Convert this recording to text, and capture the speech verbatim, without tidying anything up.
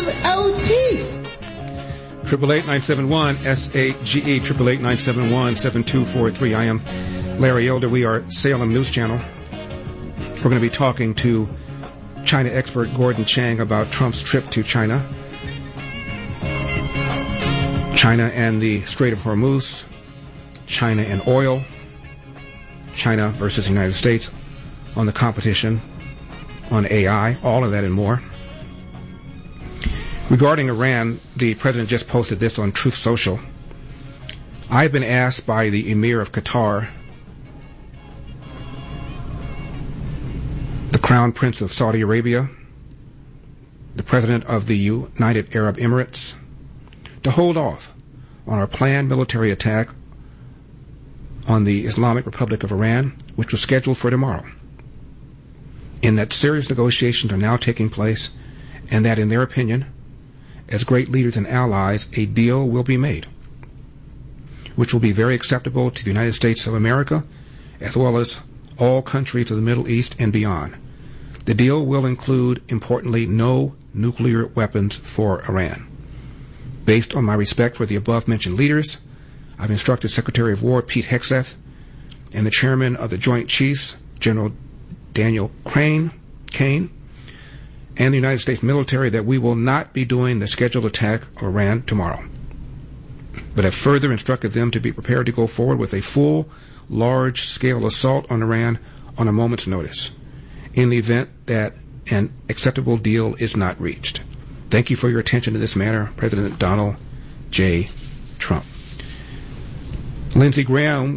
O T. Triple eight nine seven one S A G E. Triple eight nine seven one seven two four three. I am Larry Elder. We are Salem News Channel. We're going to be talking to China expert Gordon Chang about Trump's trip to China, China and the Strait of Hormuz, China and oil, China versus the United States on the competition on A I, all of that and more. Regarding Iran, the president just posted this on Truth Social. I've been asked by the Emir of Qatar, the Crown Prince of Saudi Arabia, the President of the United Arab Emirates, to hold off on our planned military attack on the Islamic Republic of Iran, which was scheduled for tomorrow. In that serious negotiations are now taking place, and that, in their opinion, as great leaders and allies, a deal will be made, which will be very acceptable to the United States of America, as well as all countries of the Middle East and beyond. The deal will include, importantly, no nuclear weapons for Iran. Based on my respect for the above-mentioned leaders, I've instructed Secretary of War Pete Hegseth and the Chairman of the Joint Chiefs, General Daniel Crane, Kane, and the United States military that we will not be doing the scheduled attack of Iran tomorrow, but have further instructed them to be prepared to go forward with a full, large-scale assault on Iran on a moment's notice, in the event that an acceptable deal is not reached. Thank you for your attention to this matter, President Donald J. Trump. Lindsey Graham